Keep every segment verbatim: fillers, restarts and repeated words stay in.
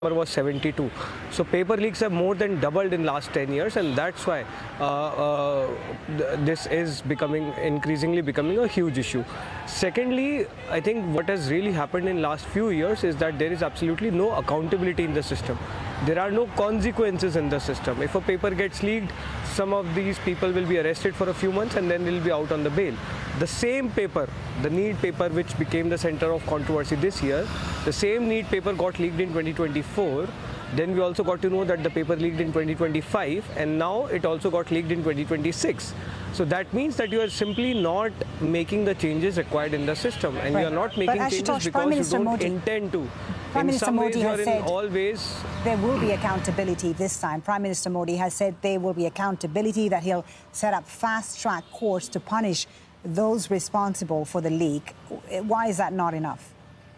number was seventy-two. So paper leaks have more than doubled in last ten years, and that's why uh, uh, th this is becoming increasingly becoming a huge issue. Secondly, I think what has really happened in last few years is that there is absolutely no accountability in the system. There are no consequences in the system. If a paper gets leaked, some of these people will be arrested for a few months and then will be out on the bail. The same paper, the NEET paper which became the center of controversy this year, the same NEET paper got leaked in twenty twenty-four. Then we also got to know that the paper leaked in twenty twenty-five, and now it also got leaked in twenty twenty-six. So that means that you are simply not making the changes required in the system, and right. you are not making but changes Ashutosh, because you don't Modi, intend to. Prime in Minister some Modi ways has or said in all ways, there will be accountability this time. Prime Minister Modi has said there will be accountability, that he'll set up fast-track courts to punish those responsible for the leak. Why is that not enough?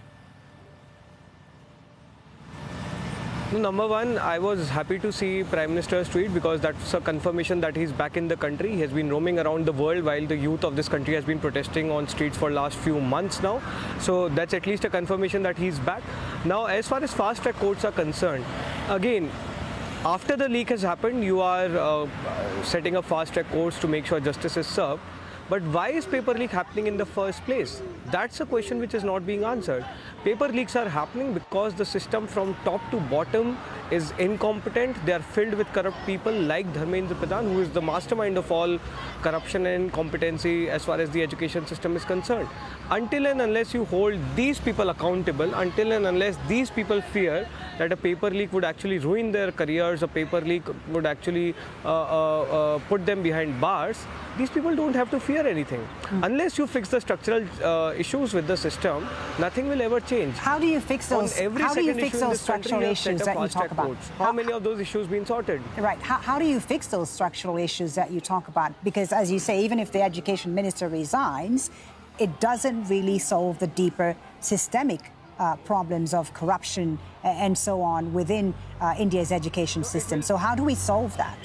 Number one, I was happy to see Prime Minister's tweet because that's a confirmation that he's back in the country. He has been roaming around the world while the youth of this country has been protesting on streets for last few months now. So that's at least a confirmation that he's back. Now, as far as fast-track courts are concerned, again, after the leak has happened, you are uh, setting up fast-track courts to make sure justice is served. But why is paper leak happening in the first place? That's a question which is not being answered. Paper leaks are happening because the system from top to bottom is incompetent. They are filled with corrupt people like Dharmendra Pradhan, who is the mastermind of all corruption and incompetency as far as the education system is concerned. Until and unless you hold these people accountable, until and unless these people fear that a paper leak would actually ruin their careers, a paper leak would actually uh, uh, uh, put them behind bars, these people don't have to fear anything. Mm. Unless you fix the structural uh, issues with the system, nothing will ever change. How do you fix those? On every how do you second fix issue those structural country, issues that you talk about? Courts. How, how many of those issues been sorted? Right. How, how do you fix those structural issues that you talk about? Because, as you say, even if the education minister resigns, it doesn't really solve the deeper systemic uh, problems of corruption and so on within uh, India's education system. So how do we solve that?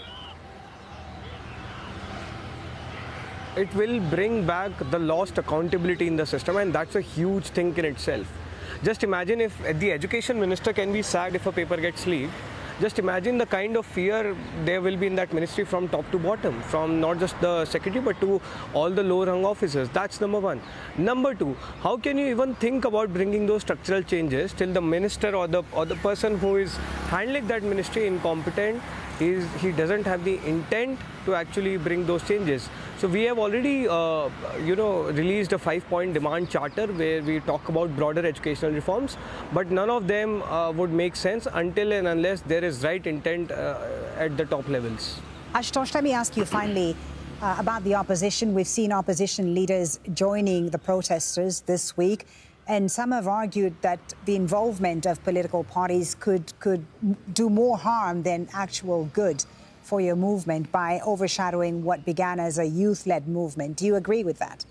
It will bring back the lost accountability in the system, and that's a huge thing in itself. Just imagine if the education minister can be sacked if a paper gets leaked. Just imagine the kind of fear there will be in that ministry from top to bottom, from not just the secretary but to all the lower-hung officers. That's number one. Number two, how can you even think about bringing those structural changes till the minister or the or the person who is handling that ministry incompetent? Is he doesn't have the intent to actually bring those changes. So we have already, uh, you know, released a five-point demand charter where we talk about broader educational reforms, but none of them uh, would make sense until and unless there is right intent uh, at the top levels. Ashutosh, let me ask you finally uh, about the opposition. We've seen opposition leaders joining the protesters this week, and some have argued that the involvement of political parties could, could do more harm than actual good for your movement by overshadowing what began as a youth-led movement. Do you agree with that?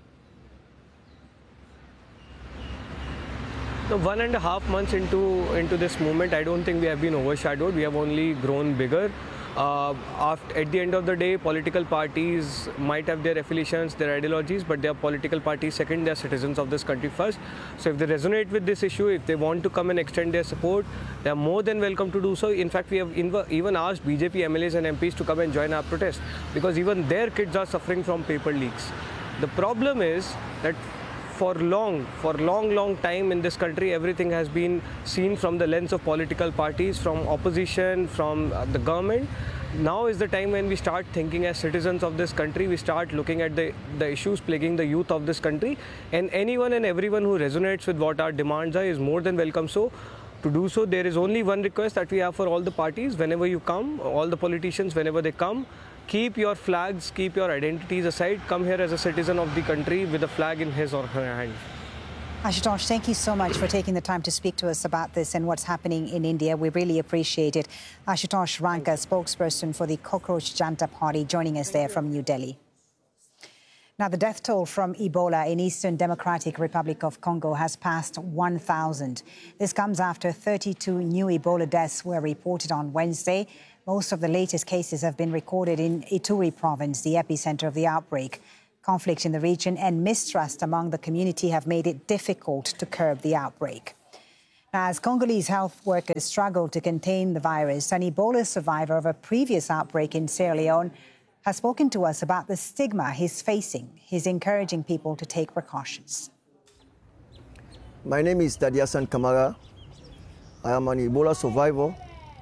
So one and a half months into, into this movement, I don't think we have been overshadowed. We have only grown bigger. Uh, after, at the end of the day, political parties might have their affiliations, their ideologies, but they are political parties second, they are citizens of this country first. So if they resonate with this issue, if they want to come and extend their support, they are more than welcome to do so. In fact, we have even asked B J P M L As and M Ps to come and join our protest because even their kids are suffering from paper leaks. The problem is that for long, for long, long time in this country, everything has been seen from the lens of political parties, from opposition, from uh, the government. Now is the time when we start thinking as citizens of this country, we start looking at the, the issues plaguing the youth of this country, and anyone and everyone who resonates with what our demands are is more than welcome. So, to do so, there is only one request that we have for all the parties. Whenever you come, all the politicians, whenever they come, keep your flags, keep your identities aside. Come here as a citizen of the country with a flag in his or her hand. Ashutosh, thank you so much for taking the time to speak to us about this and what's happening in India. We really appreciate it. Ashutosh Ranka, spokesperson for the Cockroach Janta Party, joining us there from New Delhi. Now, the death toll from Ebola in Eastern Democratic Republic of Congo has passed one thousand. This comes after thirty-two new Ebola deaths were reported on Wednesday. Most of the latest cases have been recorded in Ituri province, the epicenter of the outbreak. Conflict in the region and mistrust among the community have made it difficult to curb the outbreak. As Congolese health workers struggle to contain the virus, an Ebola survivor of a previous outbreak in Sierra Leone has spoken to us about the stigma he's facing. He's encouraging people to take precautions. My name is Dadiasan Kamara. I am an Ebola survivor.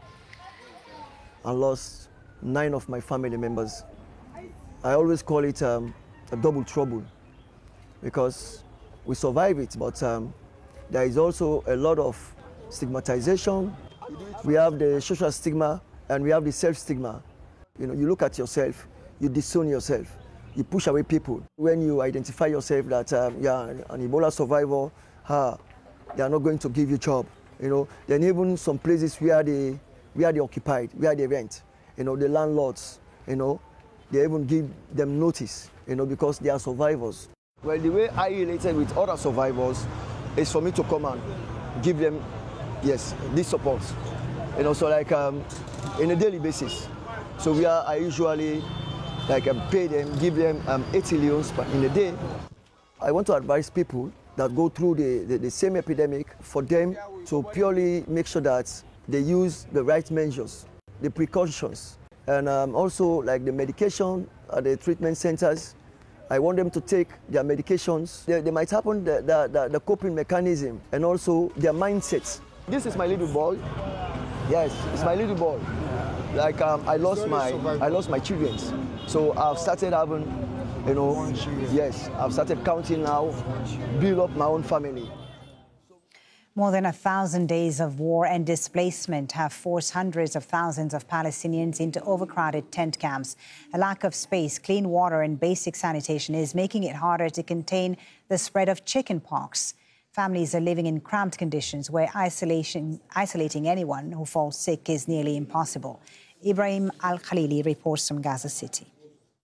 I lost nine of my family members. I always call it um, a double trouble because we survive it, but um, there is also a lot of stigmatization. We have the social stigma and we have the self-stigma. You know, you look at yourself, you disown yourself, you push away people. When you identify yourself that um, you're an Ebola survivor, uh, they are not going to give you a job. You know, then even some places where they, where they occupied, where they rent, you know, the landlords, you know, they even give them notice, you know, because they are survivors. Well, the way I related with other survivors is for me to come and give them, yes, this support. You know, so like um, in a daily basis. So we are, I usually like um, pay them, give them um, eighty leons in a day. I want to advise people that go through the, the, the same epidemic for them to purely make sure that they use the right measures, the precautions, and um, also like the medication at the treatment centers. I want them to take their medications. They, they might happen the, the, the, the coping mechanism and also their mindsets. This is my little boy. Yes, it's my little boy. Like um, I lost my, I lost my children. So I've started having, you know, yes, I've started counting now, build up my own family. More than a thousand days of war and displacement have forced hundreds of thousands of Palestinians into overcrowded tent camps. A lack of space, clean water and basic sanitation is making it harder to contain the spread of chickenpox. Families are living in cramped conditions where isolation, isolating anyone who falls sick is nearly impossible. Ibrahim Al-Khalili reports from Gaza City.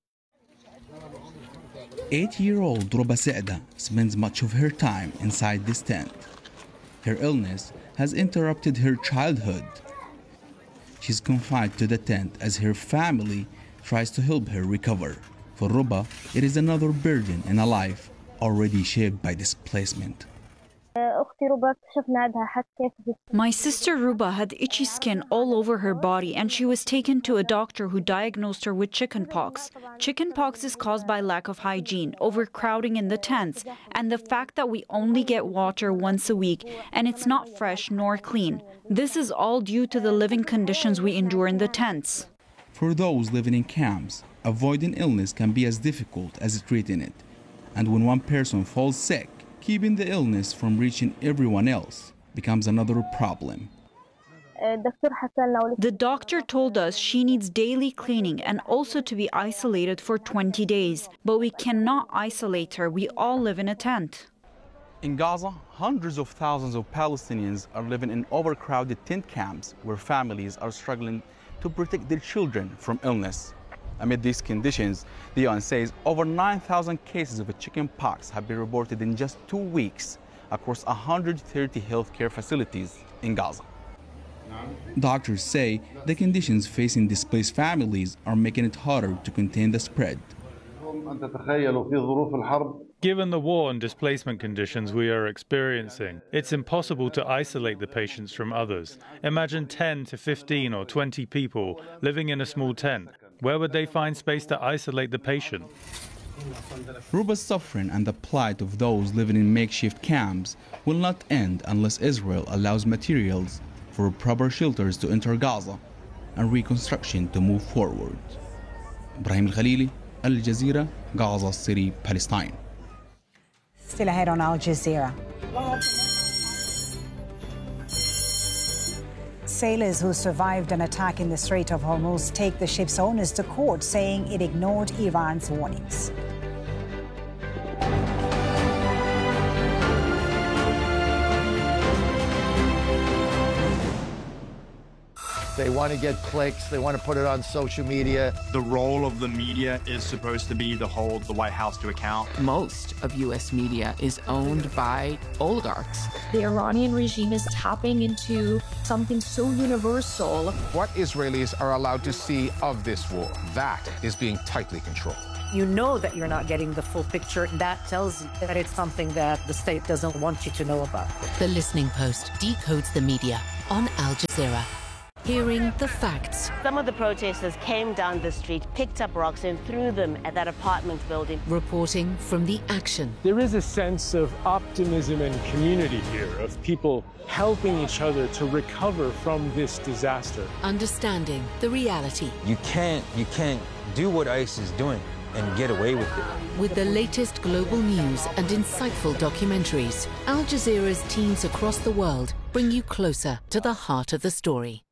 Eight-year-old Ruba Se'da spends much of her time inside this tent. Her illness has interrupted her childhood. She's confined to the tent as her family tries to help her recover. For Ruba, it is another burden in a life already shaped by displacement. My sister Ruba had itchy skin all over her body and she was taken to a doctor who diagnosed her with chickenpox. Chickenpox is caused by lack of hygiene, overcrowding in the tents, and the fact that we only get water once a week and it's not fresh nor clean. This is all due to the living conditions we endure in the tents. For those living in camps, avoiding illness can be as difficult as treating it. And when one person falls sick, keeping the illness from reaching everyone else becomes another problem. The doctor told us she needs daily cleaning and also to be isolated for twenty days. But we cannot isolate her. We all live in a tent. In Gaza, hundreds of thousands of Palestinians are living in overcrowded tent camps where families are struggling to protect their children from illness. Amid these conditions, the U N says over nine thousand cases of chickenpox have been reported in just two weeks across one hundred thirty healthcare facilities in Gaza. Doctors say the conditions facing displaced families are making it harder to contain the spread. Given the war and displacement conditions we are experiencing, it's impossible to isolate the patients from others. Imagine ten to fifteen or twenty people living in a small tent. Where would they find space to isolate the patient? Ruba's suffering and the plight of those living in makeshift camps will not end unless Israel allows materials for proper shelters to enter Gaza and reconstruction to move forward. Ibrahim Al-Khalili, Al Jazeera, Gaza City, Palestine. Still ahead on Al Jazeera. Sailors who survived an attack in the Strait of Hormuz take the ship's owners to court, saying it ignored Iran's warnings. They want to get clicks. They want to put it on social media. The role of the media is supposed to be to hold the White House to account. Most of U S media is owned by oligarchs. The Iranian regime is tapping into something so universal. What Israelis are allowed to see of this war, that is being tightly controlled. you know that you're not getting the full picture. That tells you that it's something that the state doesn't want you to know about. The Listening Post decodes the media on Al Jazeera. Hearing the facts. Some of the protesters came down the street, picked up rocks and threw them at that apartment building. Reporting from the action. There is a sense of optimism and community here, of people helping each other to recover from this disaster. Understanding the reality. You can't, you can't do what ICE is doing and get away with it. With the latest global news and insightful documentaries, Al Jazeera's teams across the world bring you closer to the heart of the story.